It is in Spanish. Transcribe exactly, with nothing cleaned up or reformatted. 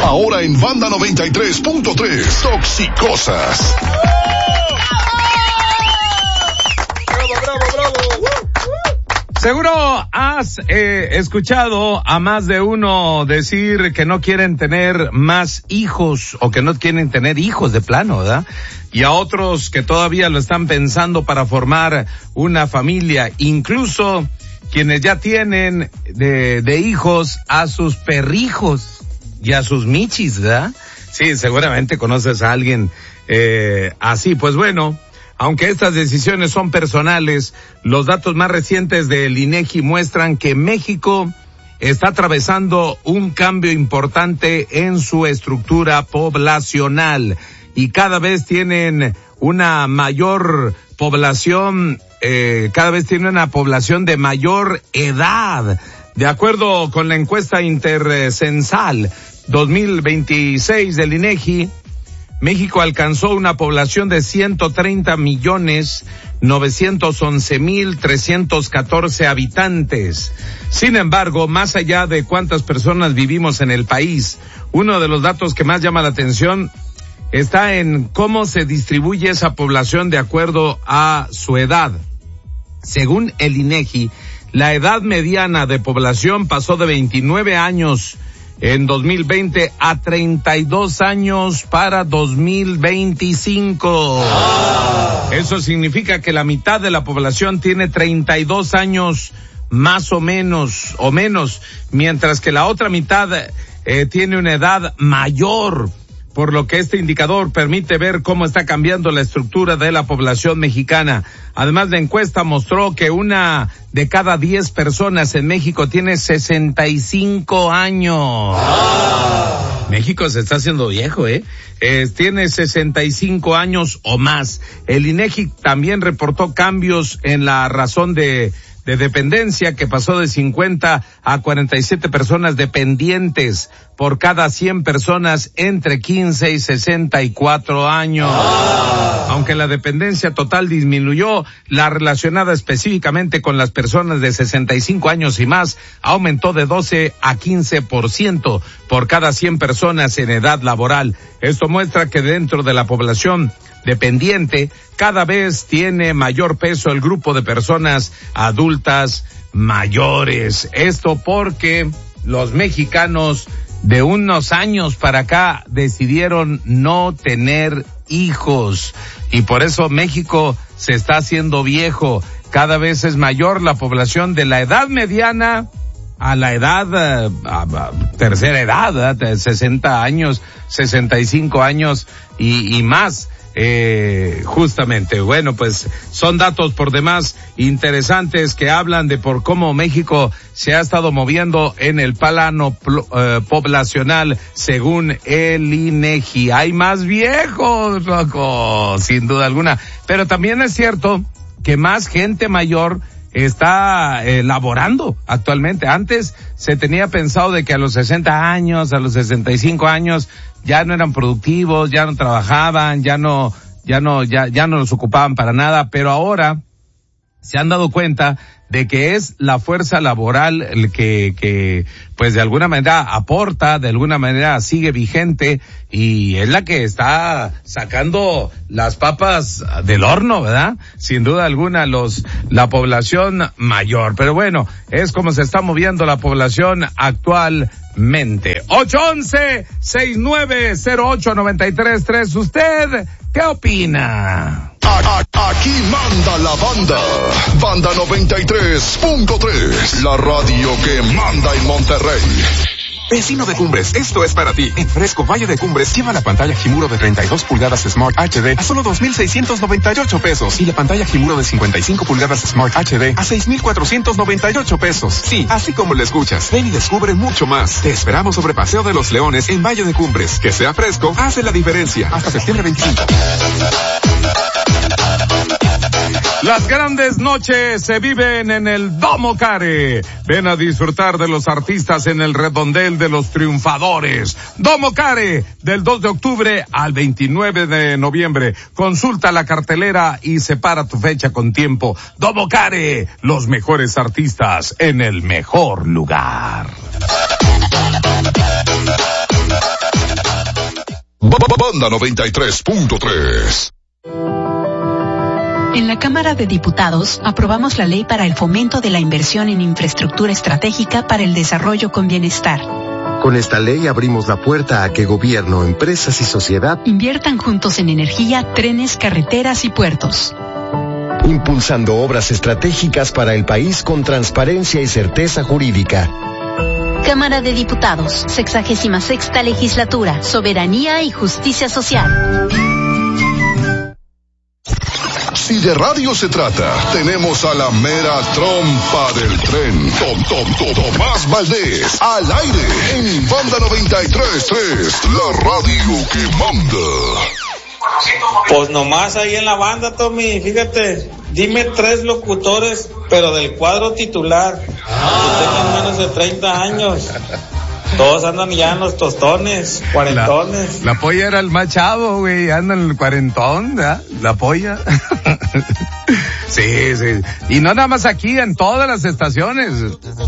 Ahora en Banda noventa y tres punto tres, Toxicosas. ¡Bravo, bravo, bravo! Seguro has eh, escuchado a más de uno decir que no quieren tener más hijos o que no quieren tener hijos de plano, ¿verdad? Y a otros que todavía lo están pensando para formar una familia, incluso quienes ya tienen de, de hijos a sus perrijos y a sus michis, ¿verdad? Sí, seguramente conoces a alguien eh, así. Pues bueno, aunque estas decisiones son personales, los datos más recientes del INEGI muestran que México está atravesando un cambio importante en su estructura poblacional y cada vez tienen una mayor población, eh, cada vez tiene una población de mayor edad. De acuerdo con la encuesta intercensal dos mil veintiséis del INEGI, México alcanzó una población de ciento treinta millones novecientos once mil trescientos catorce habitantes. Sin embargo, más allá de cuántas personas vivimos en el país, uno de los datos que más llama la atención está en cómo se distribuye esa población de acuerdo a su edad. Según el INEGI, la edad mediana de población pasó de veintinueve años en dos mil veinte a treinta y dos años para dos mil veinticinco. Oh. Eso significa que la mitad de la población tiene treinta y dos años más o menos, o menos, mientras que la otra mitad eh, tiene una edad mayor, por lo que este indicador permite ver cómo está cambiando la estructura de la población mexicana. Además, la encuesta mostró que una de cada diez personas en México tiene sesenta y cinco años. Oh. México se está haciendo viejo, ¿eh? eh tiene sesenta y cinco años o más. El INEGI también reportó cambios en la razón de de dependencia, que pasó de cincuenta a cuarenta y siete personas dependientes por cada cien personas entre quince y sesenta y cuatro años. Oh. Aunque la dependencia total disminuyó, la relacionada específicamente con las personas de sesenta y cinco años y más aumentó de doce a quince por ciento por cada cien personas en edad laboral. Esto muestra que dentro de la población dependiente, cada vez tiene mayor peso el grupo de personas adultas mayores. Esto porque los mexicanos de unos años para acá decidieron no tener hijos y por eso México se está haciendo viejo. Cada vez es mayor la población de la edad mediana a la edad, a, a, tercera edad, ¿eh? sesenta años, sesenta y cinco años y, y más. Eh, justamente, bueno, pues son datos por demás interesantes que hablan de por cómo México se ha estado moviendo en el plano eh, poblacional según el INEGI. Hay más viejos, loco, sin duda alguna, pero también es cierto que más gente mayor está eh, laborando actualmente. Antes se tenía pensado de que a los sesenta años, a los sesenta y cinco años ya no eran productivos, ya no trabajaban, ya no, ya no, ya, ya no los ocupaban para nada, pero ahora se han dado cuenta de que es la fuerza laboral el que, que, pues de alguna manera aporta, de alguna manera sigue vigente y es la que está sacando las papas del horno, ¿verdad? Sin duda alguna los, la población mayor. Pero bueno, es como se está moviendo la población actualmente. ocho once, sesenta y nueve cero ocho noventa y tres tres. ¿Usted qué opina? Aquí manda la banda. Banda noventa y tres punto tres. La radio que manda en Monterrey. Vecino de Cumbres, esto es para ti. En Fresco Valle de Cumbres lleva la pantalla Himuro de treinta y dos pulgadas Smart H D a solo dos mil seiscientos noventa y ocho pesos y la pantalla Himuro de cincuenta y cinco pulgadas Smart H D a seis mil cuatrocientos noventa y ocho pesos. Sí, así como lo escuchas. Ven y descubre mucho más. Te esperamos sobre Paseo de los Leones en Valle de Cumbres. Que sea fresco hace la diferencia. Hasta septiembre veinticinco. Las grandes noches se viven en el Domo Care. Ven a disfrutar de los artistas en el redondel de los triunfadores. Domo Care, del dos de octubre al veintinueve de noviembre. Consulta la cartelera y separa tu fecha con tiempo. Domo Care, los mejores artistas en el mejor lugar. Banda noventa y tres punto tres. En la Cámara de Diputados aprobamos la ley para el fomento de la inversión en infraestructura estratégica para el desarrollo con bienestar. Con esta ley abrimos la puerta a que gobierno, empresas y sociedad inviertan juntos en energía, trenes, carreteras y puertos. Impulsando obras estratégicas para el país con transparencia y certeza jurídica. Cámara de Diputados, sexagésima sexta legislatura, soberanía y justicia social. Si de radio se trata, tenemos a la mera trompa del tren. Tom, tom, tom, Tomás Valdés, al aire, en Banda noventa y tres punto tres, la radio que manda. Pues nomás ahí en la banda, Tommy, fíjate, dime tres locutores, pero del cuadro titular, que tengan menos de treinta años. Todos andan ya en los tostones, cuarentones. La, la polla era el más chavo, güey, anda en el cuarentón, ¿verdad? La polla. Sí, sí. Y no nada más aquí, en todas las estaciones.